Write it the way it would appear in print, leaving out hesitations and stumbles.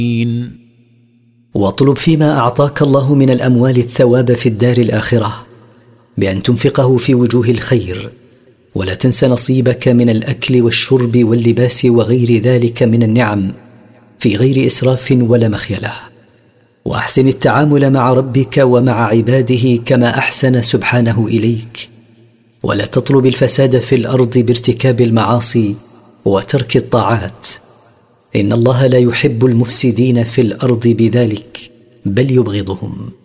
واطلب فيما أعطاك الله من الأموال الثواب في الدار الآخرة بأن تنفقه في وجوه الخير، ولا تنس نصيبك من الأكل والشرب واللباس وغير ذلك من النعم في غير إسراف ولا مخيلة. وأحسن التعامل مع ربك ومع عباده كما أحسن سبحانه إليك، ولا تطلب الفساد في الأرض بارتكاب المعاصي وترك الطاعات، إن الله لا يحب المفسدين في الأرض بذلك بل يبغضهم.